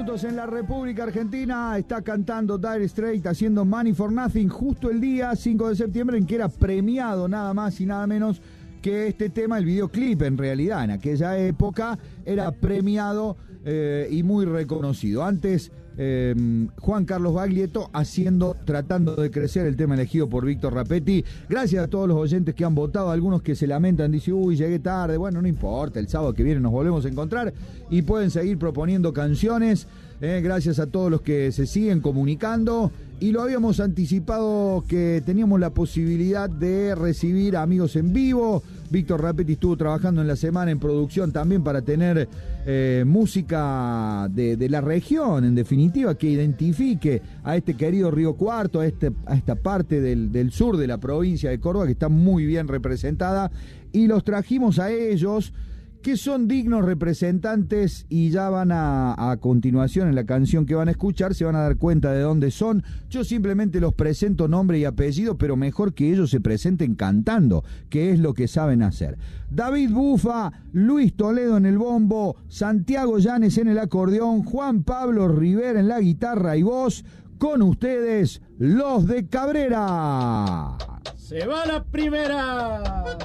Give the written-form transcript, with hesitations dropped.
minutos en la República Argentina. Está cantando Dire Straits haciendo Money for Nothing justo el día 5 de septiembre en que era premiado nada más y nada menos que este tema, el videoclip en realidad. En aquella época era premiado y muy reconocido. Antes Juan Carlos Baglietto tratando de crecer el tema elegido por Víctor Rapetti. Gracias a todos los oyentes que han votado, algunos que se lamentan, dicen, uy, llegué tarde. Bueno, no importa, el sábado que viene nos volvemos a encontrar y pueden seguir proponiendo canciones. Gracias a todos los que se siguen comunicando. Y lo habíamos anticipado que teníamos la posibilidad de recibir amigos en vivo. Víctor Rapetti estuvo trabajando en la semana en producción también para tener música de la región, en definitiva, que identifique a este querido Río Cuarto, a esta parte del sur de la provincia de Córdoba, que está muy bien representada. Y los trajimos a ellos, que son dignos representantes, y ya van a continuación en la canción que van a escuchar, se van a dar cuenta de dónde son. Yo simplemente los presento nombre y apellido, pero mejor que ellos se presenten cantando, que es lo que saben hacer. David Bufa, Luis Toledo en el bombo, Santiago Llanes en el acordeón, Juan Pablo Rivera en la guitarra y voz. Con ustedes, los de Cabrera. ¡Se va la primera!